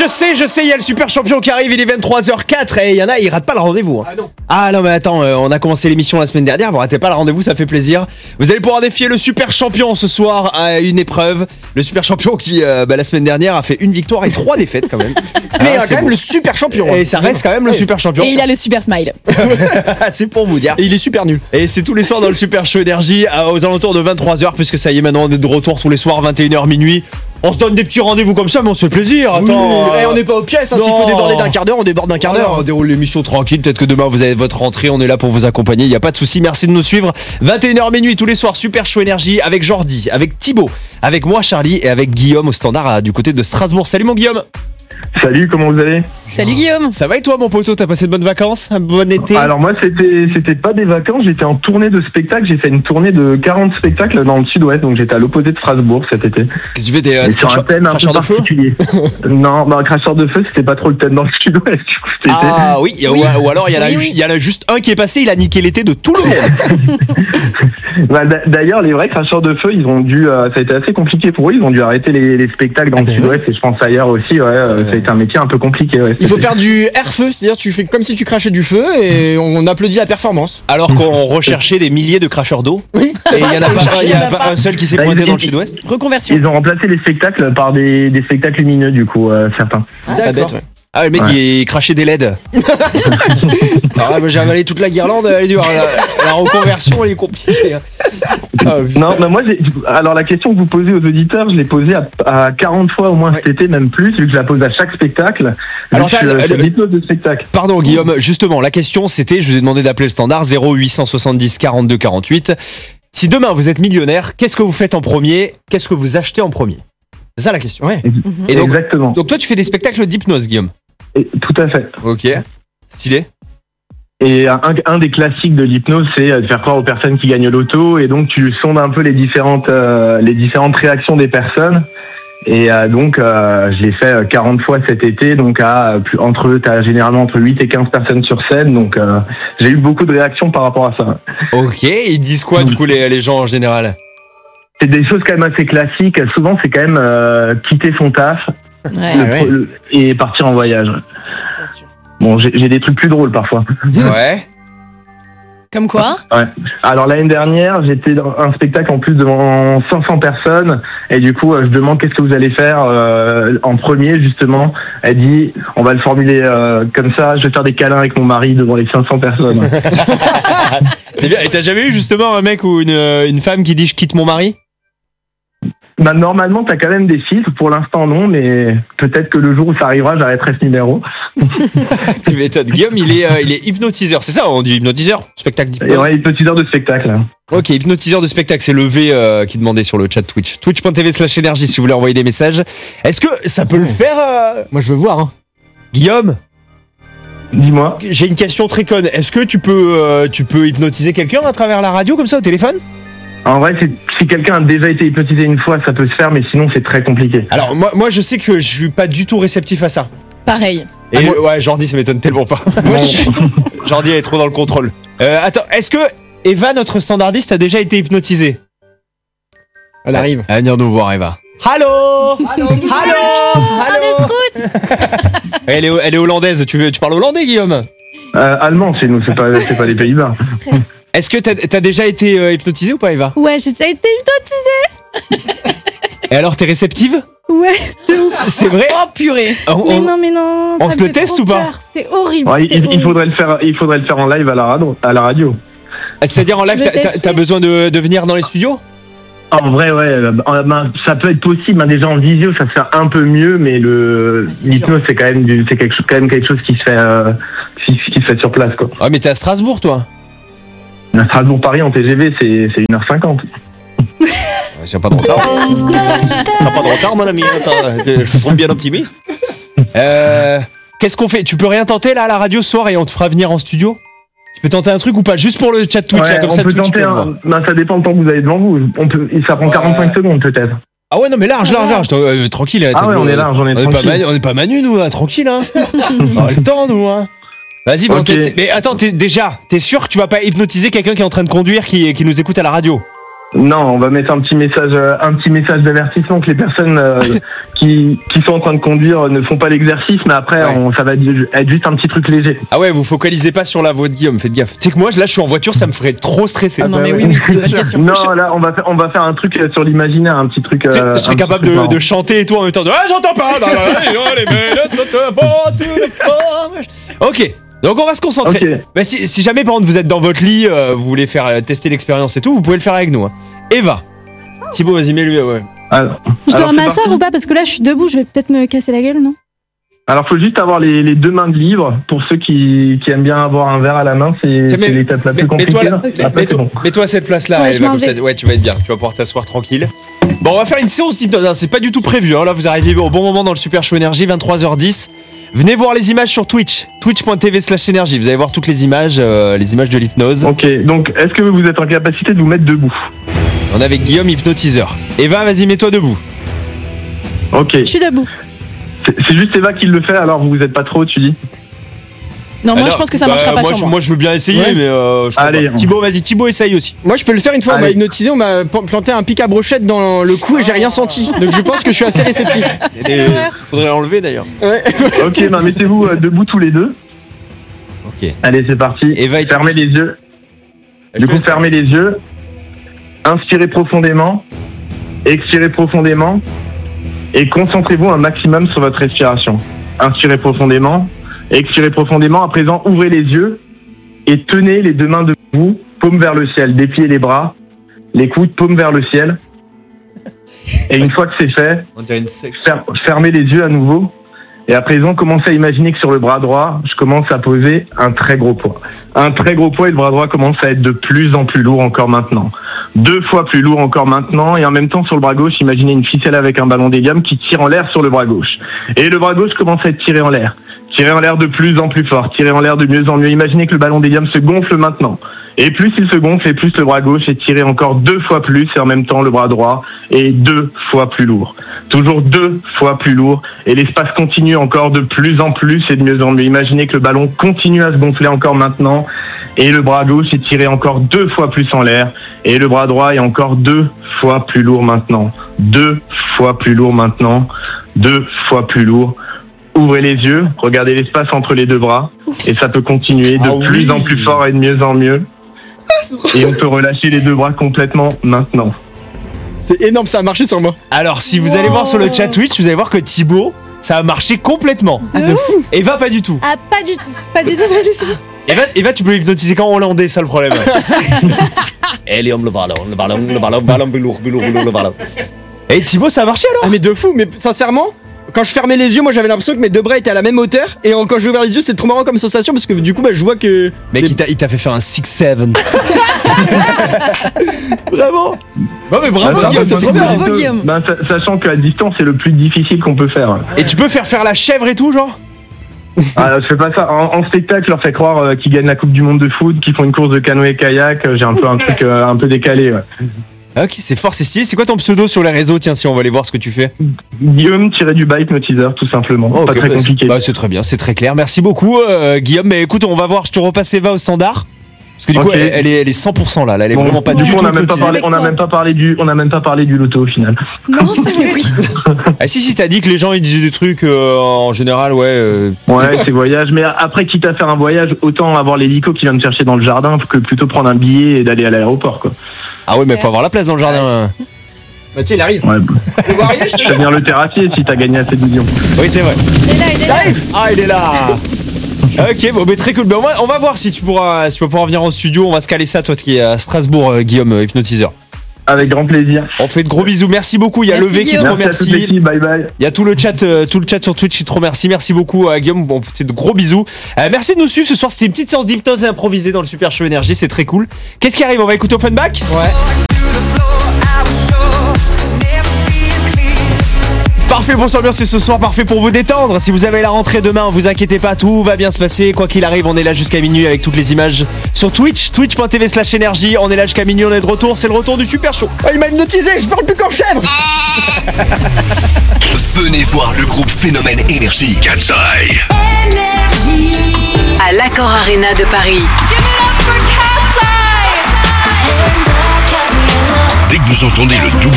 je sais, il y a le super champion qui arrive, il est 23h04 et il y en a, ils ratent pas le rendez-vous. Ah non mais attends, on a commencé l'émission la semaine dernière, vous ratez pas le rendez-vous, ça fait plaisir. Vous allez pouvoir défier le super champion ce soir à une épreuve. Le super champion qui, la semaine dernière, a fait une victoire et 3 défaites quand même. Mais il y a quand même le super champion. Et ça reste quand même le super champion. Et il a le super smile. C'est pour vous dire. Et il est super nul. Et c'est tous les soirs dans le Super Show Énergie aux alentours de 23h, puisque ça y est, maintenant on est de retour tous les soirs 21h minuit. On se donne des petits rendez-vous comme ça, mais on se fait plaisir. Attends, on n'est pas aux pièces, hein, s'il faut déborder d'un quart d'heure, on déborde d'un quart d'heure. On déroule l'émission tranquille, peut-être que demain vous avez votre rentrée, on est là pour vous accompagner, il n'y a pas de souci, merci de nous suivre. 21h minuit tous les soirs, Super Show Énergie avec Jordi, avec Thibaut, avec moi Charlie et avec Guillaume au standard du côté de Strasbourg. Salut mon Guillaume. Salut, comment vous allez? Salut Guillaume. Ça va et toi mon poteau, t'as passé de bonnes vacances? Un bon été? Alors moi c'était pas des vacances, j'étais en tournée de spectacle, j'ai fait une tournée de 40 spectacles dans le sud-ouest, donc j'étais à l'opposé de Strasbourg cet été. Qu'est-ce que tu fais, sur un thème un peu particulier. Non, cracheur de feu c'était pas trop le thème dans le sud-ouest du coup cet été. Ah oui, ou alors il y en a juste un qui est passé, il a niqué l'été de tout le monde. D'ailleurs les vrais cracheurs de feu, ils ont dû, ça a été assez compliqué pour eux, ils ont dû arrêter les spectacles dans le sud-ouest et je pense ailleurs aussi, ça a été un métier un peu compliqué. Ouais. Il faut faire du air-feu, c'est-à-dire tu fais comme si tu crachais du feu et on applaudit la performance. Alors qu'on recherchait des milliers de cracheurs d'eau. Oui. Et il y en a pas un seul qui s'est pointé dans le sud-ouest. Reconversion. Ils ont remplacé les spectacles par des spectacles lumineux du coup, certains. Pas bête, ouais. Ah le mec il crachait des LED. Alors là, j'ai avalé toute la guirlande, elle est dure. La reconversion elle est compliquée. Non, mais moi alors la question que vous posez aux auditeurs, je l'ai posée à 40 fois au moins cet été, même plus, vu que je la pose à chaque spectacle. Alors l'hypnose de spectacle. Pardon Guillaume, justement la question c'était, je vous ai demandé d'appeler le standard 0870 42 48. Si demain vous êtes millionnaire, qu'est-ce que vous faites en premier? Qu'est-ce que vous achetez en premier? C'est ça la question. Ouais. Et donc, exactement. Donc toi tu fais des spectacles d'hypnose Guillaume? Tout à fait. Ok. Stylé. Et un des classiques de l'hypnose, c'est de faire croire aux personnes qui gagnent l'auto, et donc tu sondes un peu les différentes réactions des personnes. Et donc je l'ai fait 40 fois cet été, donc t'as généralement entre 8 et 15 personnes sur scène, donc j'ai eu beaucoup de réactions par rapport à ça. Ok, ils disent quoi du coup les gens en général? C'est des choses quand même assez classiques, souvent c'est quand même quitter son taf et partir en voyage. Bon, j'ai des trucs plus drôles parfois. Ouais. Comme quoi? Ouais. Alors l'année dernière, j'étais dans un spectacle en plus devant 500 personnes et du coup, je demande qu'est-ce que vous allez faire en premier justement. Elle dit, on va le formuler comme ça, je vais faire des câlins avec mon mari devant les 500 personnes. C'est bien. Et t'as jamais eu justement un mec ou une femme qui dit je quitte mon mari? Bah, normalement, t'as quand même des filtres. Pour l'instant, non, mais peut-être que le jour où ça arrivera, j'arrêterai ce numéro. Tu m'étonnes. Guillaume, il est hypnotiseur. C'est ça, on dit hypnotiseur? Spectacle d'hypnose. Ouais, hypnotiseur de spectacle. Ok, hypnotiseur de spectacle, c'est le V qui demandait sur le chat Twitch. Twitch.tv/énergie si vous voulez envoyer des messages. Est-ce que ça peut le faire Moi, je veux voir. Hein. Guillaume? Dis-moi. J'ai une question très conne. Est-ce que tu peux hypnotiser quelqu'un à travers la radio comme ça au téléphone? En vrai, si quelqu'un a déjà été hypnotisé une fois, ça peut se faire, mais sinon c'est très compliqué. Alors moi je sais que je suis pas du tout réceptif à ça. Pareil. Et ouais, Jordi, ça m'étonne tellement pas. Jordi est trop dans le contrôle. Attends, est-ce que Eva, notre standardiste, a déjà été hypnotisée? Elle arrive. Elle va venir nous voir, Eva. Allô? Elle est hollandaise. Tu parles hollandais, Guillaume? Allemand chez nous, c'est pas les Pays-Bas. Est-ce que t'as déjà été hypnotisée ou pas, Eva? Ouais, j'ai déjà été hypnotisée. Et alors, t'es réceptive? Ouais, de ouf. C'est vrai? Oh purée. Mais non. On se le teste ou pas? C'était horrible. Ouais, il faudrait le faire en live à la radio. C'est-à-dire en live, t'as besoin de venir dans les studios? En vrai, ouais, ça peut être possible. Déjà en visio, ça se fait un peu mieux, mais l'hypnose, c'est quand même quelque chose qui se fait sur place, quoi. Ah, mais t'es à Strasbourg, toi? À Strasbourg-Paris en TGV, c'est 1h50. C'est pas de retard. T'as pas de retard, mon ami. Je suis trop bien optimiste. Qu'est-ce qu'on fait? Tu peux rien tenter là à la radio ce soir et on te fera venir en studio? Tu peux tenter un truc ou pas? Juste pour le chat Twitch, ouais, là, comme on ça peut Twitch tenter ça dépend du temps que vous avez devant vous. Ça prend 45 secondes peut-être. Ah ouais, non mais large. Tranquille. Ah ouais, on est large, on est tranquille. On est pas Manu, nous, hein, tranquille. Hein. On a le temps, nous. Hein. Vas-y, okay. Mais attends, t'es sûr que tu vas pas hypnotiser quelqu'un qui est en train de conduire, qui nous écoute à la radio? Non, on va mettre un petit message d'avertissement que les personnes qui sont en train de conduire ne font pas l'exercice, mais après ça va être juste un petit truc léger. Ah ouais, vous focalisez pas sur la voix de Guillaume, faites gaffe. Tu sais que moi, là, je suis en voiture, ça me ferait trop stresser. Ah non, mais oui, c'est une question. Non, là, on va faire un truc sur l'imaginaire, un petit truc. Je serais capable de chanter et tout en même temps. Ah, j'entends pas. Ok. Donc on va se concentrer. Okay. Bah, si jamais par exemple vous êtes dans votre lit, vous voulez faire tester l'expérience et tout, vous pouvez le faire avec nous. Hein. Eva. Thibaut, vas-y, mets-lui. Ouais. Je dois m'asseoir ou pas? Parce que là, je suis debout, je vais peut-être me casser la gueule, non? Alors, faut juste avoir les deux mains de libre. Pour ceux qui aiment bien avoir un verre à la main, c'est l'étape la plus compliquée. Mets-toi à cette place-là, ouais, Eva, comme ça. Ouais, tu vas être bien. Tu vas pouvoir t'asseoir tranquille. Bon, on va faire une séance d'hypnose. C'est pas du tout prévu. Hein. Là, vous arrivez au bon moment dans le Super Show Énergie, 23h10. Venez voir les images sur Twitch, twitch.tv/énergie. Vous allez voir toutes les images de l'hypnose. Ok, donc est-ce que vous êtes en capacité de vous mettre debout? On est avec Guillaume, hypnotiseur. Eva, vas-y, mets-toi debout. Ok. Je suis debout. C'est juste Eva qui le fait, alors vous êtes pas trop, tu dis? Non, moi je pense que ça marchera pas sur moi. Moi je veux bien essayer, mais je crois Allez, pas. Thibaut, vas-y, Thibaut essaye aussi. Moi, je peux le faire une fois, on m'a hypnotisé, on m'a planté un pic à brochette dans le cou et j'ai rien senti. Donc je pense que je suis assez réceptif. Faudrait l'enlever d'ailleurs. Ouais. Ok, mettez-vous debout tous les deux. Ok. Allez, c'est parti. Eva, fermez les yeux. Du coup, fermez les yeux. Inspirez profondément. Expirez profondément. Et concentrez-vous un maximum sur votre respiration. Inspirez profondément. Expirez profondément. À présent, ouvrez les yeux et tenez les deux mains de vous, paume vers le ciel. Dépliez les bras, les coudes, paume vers le ciel. Et une fois que c'est fait, fermez les yeux à nouveau. Et à présent, commencez à imaginer que sur le bras droit, je commence à poser un très gros poids. Un très gros poids et le bras droit commence à être de plus en plus lourd encore maintenant. 2 fois plus lourd encore maintenant. Et en même temps, sur le bras gauche, imaginez une ficelle avec un ballon d'hélium qui tire en l'air sur le bras gauche. Et le bras gauche commence à être tiré en l'air. Tirez en l'air de plus en plus fort, tirez en l'air de mieux en mieux. Imaginez que le ballon d'hélium se gonfle maintenant. Et plus il se gonfle, et plus le bras gauche est tiré encore 2 fois plus, et en même temps le bras droit est 2 fois plus lourd. Toujours 2 fois plus lourd, et l'espace continue encore de plus en plus et de mieux en mieux. Imaginez que le ballon continue à se gonfler encore maintenant, et le bras gauche est tiré encore 2 fois plus en l'air, et le bras droit est encore 2 fois plus lourd maintenant. 2 fois plus lourd maintenant, 2 fois plus lourd. Ouvrez les yeux, regardez l'espace entre les deux bras, et ça peut continuer de plus en plus fort et de mieux en mieux. Et on peut relâcher les deux bras complètement maintenant. C'est énorme, ça a marché sur moi. Alors, si vous allez voir sur le chat Twitch, vous allez voir que Thibaut, ça a marché complètement. De fou. Eva, pas du tout. Ah, pas du tout. Pas du tout. Eva, tu peux hypnotiser qu'en hollandais, ça le problème. Helium, le ballon, le ballon. Et Thibaut, ça a marché alors? Ah, mais de fou, mais sincèrement. Quand je fermais les yeux, moi j'avais l'impression que mes deux bras étaient à la même hauteur. Et quand j'ai ouvert les yeux, c'était trop marrant comme sensation parce que du coup, je vois que. Mec, il t'a fait faire un 6-7. Vraiment? Non, mais bravo, Guillaume, c'est trop bien. Bravo, Guillaume. Sachant qu'à distance, c'est le plus difficile qu'on peut faire. Et tu peux faire la chèvre et tout, genre? Je fais pas ça. En spectacle, je leur fais croire qu'ils gagnent la Coupe du Monde de foot, qu'ils font une course de canoë-kayak. J'ai un peu un truc un peu décalé. Ouais. Ok, c'est fort, c'est stylé. C'est quoi ton pseudo sur les réseaux? Tiens, si on va aller voir ce que tu fais. Guillaume-du-bas hypnotiseur, tout simplement. Okay, pas très compliqué. Bah, c'est très bien, c'est très clair. Merci beaucoup, Guillaume. Mais écoute, on va voir, je te repasse Eva au standard. Parce que du coup, elle est 100% là. Elle est vraiment pas du tout. On n'a même pas parlé du loto au final. Non, c'est oui. Ah si, t'as dit que les gens ils disaient des trucs en général, ouais. Ouais, c'est voyage. Mais après, quitte à faire un voyage, autant avoir l'hélico qui vient me chercher dans le jardin que plutôt prendre un billet et d'aller à l'aéroport, quoi. Ah ouais, mais faut avoir la place dans le jardin. Bah tiens, il arrive. Ouais. Je vais venir le terrassier si t'as gagné assez de millions. Oui, c'est vrai. Il est là. Ah, il est là. Ok, bon, mais très cool. Ben, on va voir si tu vas pouvoir venir en studio. On va se caler ça, toi qui es à Strasbourg, Guillaume, hypnotiseur. Avec grand plaisir. On fait de gros bisous. Merci beaucoup. Il y a Levé qui te remercie. Bye bye. Il y a tout le chat sur Twitch qui te remercie. Merci beaucoup, Guillaume. Bon, c'est de gros bisous. Merci de nous suivre ce soir. C'était une petite séance d'hypnose improvisée dans le Super Show Énergie. C'est très cool. Qu'est-ce qui arrive? On va écouter Offenbach? Ouais. Parfait pour s'ambiancer ce soir, parfait pour vous détendre. Si vous avez la rentrée demain, vous inquiétez pas, tout va bien se passer. Quoi qu'il arrive, on est là jusqu'à minuit avec toutes les images sur Twitch, twitch.tv/énergie. On est là jusqu'à minuit, on est de retour. C'est le retour du Super Show. Oh, il m'a hypnotisé, je parle plus qu'en chèvre. Venez voir le groupe Phénomène Énergie. Cat's Eye. À l'Accor Arena de Paris. Give it up for Cat's Eye. Dès que vous entendez le double